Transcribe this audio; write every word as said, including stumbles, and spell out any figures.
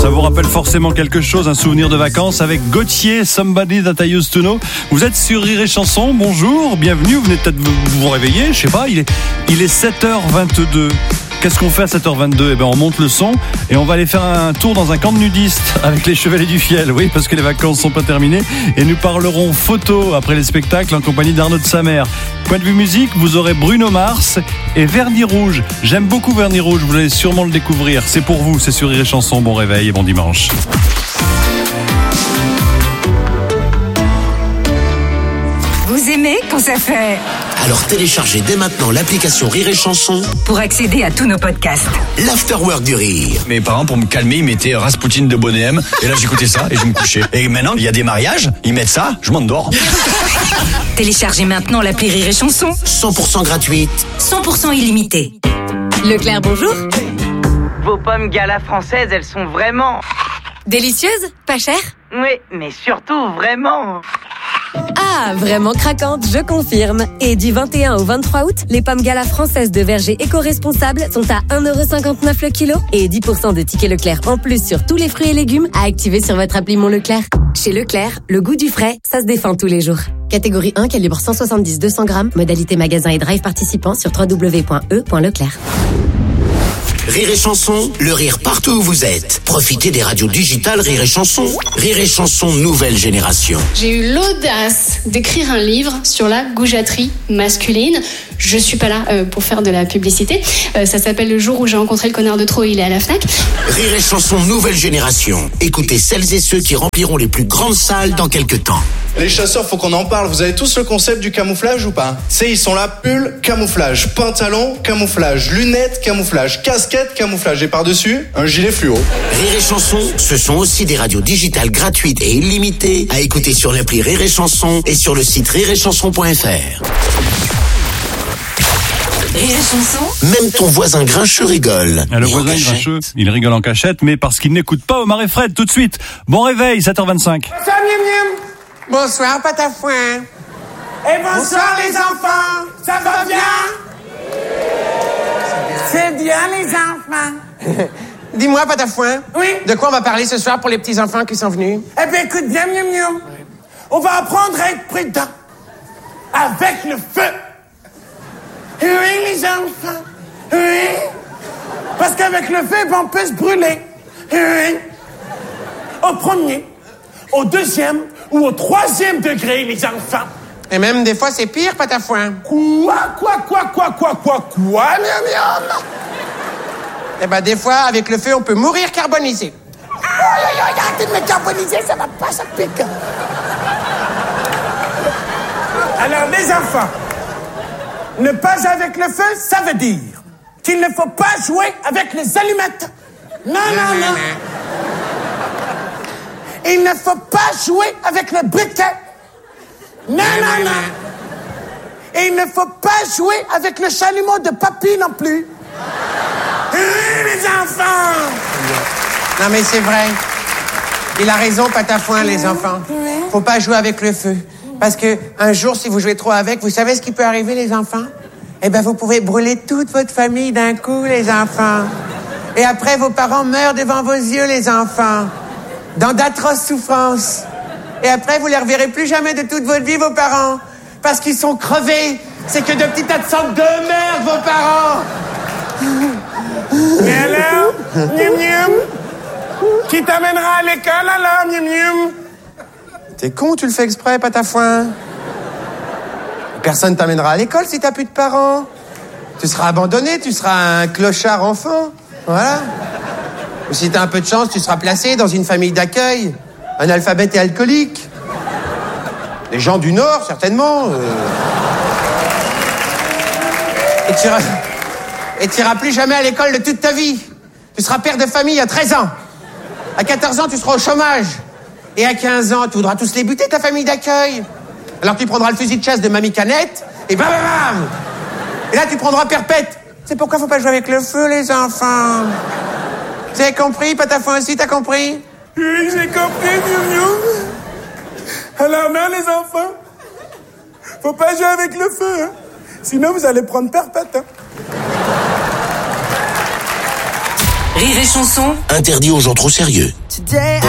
Ça vous rappelle forcément quelque chose, un souvenir de vacances avec Gauthier, Somebody That I Used To Know. Vous êtes sur Rire et Chanson, bonjour, bienvenue, vous venez peut-être vous, vous réveiller, je sais pas, il est, il est sept heures vingt-deux. Qu'est-ce qu'on fait à sept heures vingt-deux ? Eh ben, on monte le son et on va aller faire un tour dans un camp de nudistes avec les Chevaliers du Fiel. Oui, parce que les vacances sont pas terminées. Et nous parlerons photo après les spectacles en compagnie d'Arnaud de Samer. Point de vue musique, vous aurez Bruno Mars et Vernis Rouge. J'aime beaucoup Vernis Rouge, vous allez sûrement le découvrir. C'est pour vous, c'est sur Rire et Chanson. Bon réveil et bon dimanche. Vous aimez quand ça fait... Alors téléchargez dès maintenant l'application Rire et Chanson pour accéder à tous nos podcasts. L'Afterwork du Rire. Mes parents, pour me calmer, ils mettaient Rasputin de Bonnet M. Et là, j'écoutais ça et je me couchais. Et maintenant, il y a des mariages, ils mettent ça, je m'endors. Téléchargez maintenant l'appli Rire et Chanson. cent pour cent gratuite. cent pour cent illimité. Leclerc, bonjour. Vos pommes Gala françaises, elles sont vraiment... Délicieuses, pas chères. Oui, mais surtout vraiment... Ah, vraiment craquante, je confirme. Et du vingt et un au vingt-trois août, les pommes Gala françaises de verger éco-responsables sont à un euro cinquante-neuf le kilo et dix pour cent de tickets Leclerc en plus sur tous les fruits et légumes à activer sur votre appli Mon Leclerc. Chez Leclerc, le goût du frais, ça se défend tous les jours. Catégorie un, calibre cent soixante-dix deux cents grammes, modalité magasin et drive participant sur w w w point e point leclerc. Rire et Chanson, le rire partout où vous êtes. Profitez des radios digitales Rire et Chanson. Rire et Chanson nouvelle génération. J'ai eu l'audace d'écrire un livre sur la goujaterie masculine. Je suis pas là euh, pour faire de la publicité. Euh, ça s'appelle Le jour où j'ai rencontré le connard de trop, il est à la Fnac. Rire et Chanson nouvelle génération. Écoutez celles et ceux qui rempliront les plus grandes salles dans quelques temps. Les chasseurs, faut qu'on en parle. Vous avez tous le concept du camouflage ou pas ? C'est, ils sont là, pull, camouflage, pantalon, camouflage, lunettes, camouflage, casquette, camouflage. Et par-dessus, un gilet fluo. Rire et Chanson, ce sont aussi des radios digitales gratuites et illimitées à écouter sur l'appli Rire et Chanson et sur le site rire et chanson point f r. Rire et Chanson. Même ton voisin grincheux rigole. Ah, le voisin grincheux, il rigole en cachette, mais parce qu'il n'écoute pas Omar et Fred tout de suite. Bon réveil, sept heures vingt-cinq. Bonsoir, miam, miam. Bonsoir, Patafouin. Et bonsoir, bonsoir les enfants. Ça va bien? C'est bien, les enfants. Dis-moi, Patafouin. Oui? De quoi on va parler ce soir pour les petits-enfants qui sont venus? Eh bien, écoute bien, miam, miam. On va apprendre à être prudent. Avec le feu. Oui, les enfants. Oui. Parce qu'avec le feu, on peut se brûler. Oui. Au premier, au deuxième ou au troisième degré, les enfants. Et même des fois, c'est pire, Patafouin. Quoi, quoi, quoi, quoi, quoi, quoi, quoi, miam, miam? Eh ben, des fois, avec le feu, on peut mourir carbonisé. Aïe, aïe, aïe, arrêtez de me carboniser, ça va pas, ça pique. Alors, les enfants, ne pas avec le feu, ça veut dire qu'il ne faut pas jouer avec les allumettes. Non, non, non. Il ne faut pas jouer avec le briquet. Non, non, non. Et il ne faut pas jouer avec le chalumeau de papy non plus. Oui, les enfants. Non, mais c'est vrai. Il a raison, Patafouin, les enfants. Faut pas jouer avec le feu. Parce que un jour, si vous jouez trop avec, vous savez ce qui peut arriver, les enfants? Eh ben, vous pouvez brûler toute votre famille d'un coup, les enfants. Et après, vos parents meurent devant vos yeux, les enfants. Dans d'atroces souffrances. Et après, vous les reverrez plus jamais de toute votre vie, vos parents. Parce qu'ils sont crevés. C'est que de petits tas de sang de merde, vos parents. Mais alors, miam miam, qui t'amènera à l'école alors, miam miam? T'es con, tu le fais exprès, Patafouin. Personne t'amènera à l'école si t'as plus de parents. Tu seras abandonné, tu seras un clochard enfant. Voilà. Ou si t'as un peu de chance, tu seras placé dans une famille d'accueil. Un alphabète et alcoolique. Les gens du Nord, certainement. Euh... Et tu iras... Et tu iras plus jamais à l'école de toute ta vie. Tu seras père de famille à treize ans. À quatorze ans, tu seras au chômage. Et à quinze ans, tu voudras tous les buter, ta famille d'accueil. Alors tu prendras le fusil de chasse de Mamie Canette, et bam, bam, bam. Et là, tu prendras perpète. C'est pourquoi faut pas jouer avec le feu, les enfants. Vous avez compris, Patafouin aussi, t'as compris? Oui, j'ai compris, Miou. Alors non, les enfants, faut pas jouer avec le feu, hein. Sinon vous allez prendre perpète, hein. Rire et Chanson. Interdit aux gens trop sérieux.